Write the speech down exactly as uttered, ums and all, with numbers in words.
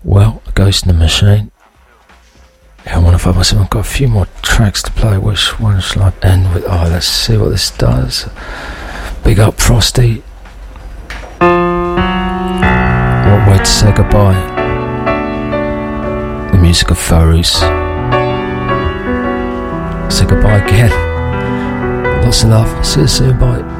Well, Ghost in the Machine. Yeah, I wonder if I must have got a few more tracks to play. Which one shall I end with? Oh, let's see what this does. Big up Frosty. What way to say goodbye? The music of Farouz. Say goodbye again. Lots of love. See you soon. Bye.